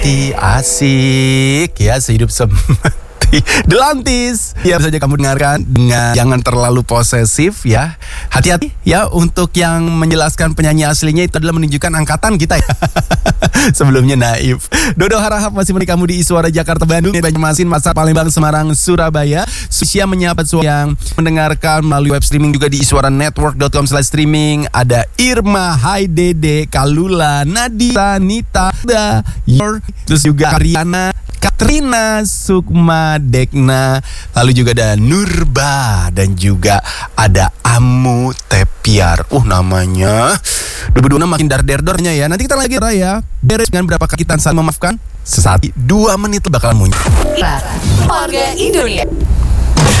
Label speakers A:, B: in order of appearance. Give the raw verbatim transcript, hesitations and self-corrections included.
A: Asik ya, sehidup semati Delantis. Ya, bisa saja kamu dengarkan dengan jangan terlalu posesif ya. Hati-hati ya untuk yang menjelaskan penyanyi aslinya itu adalah menunjukkan angkatan kita ya. Sebelumnya naif. Dodo Harahap masih menikah kamu di Iswara Jakarta, Bandung, Banjarmasin, Masa, Palembang, Semarang, Surabaya. Susia menyapa semua yang mendengarkan melalui web streaming juga di iswara network dot com slash streaming. Ada Irma, Hai Dede, Kalula, Nadita, Nita, Da, Yor, terus juga Karyana, Katrina, Sukma, Dekna, lalu juga ada Nurba, dan juga ada Amu Tepiar. Uh namanya dua ribu dua puluh enam makin dar-der-dornya ya. Nanti kita lagi raya beres dengan berapa kali kita saling memaafkan. Sesaat dua menit bakalan muncul
B: Keluarga Indonesia.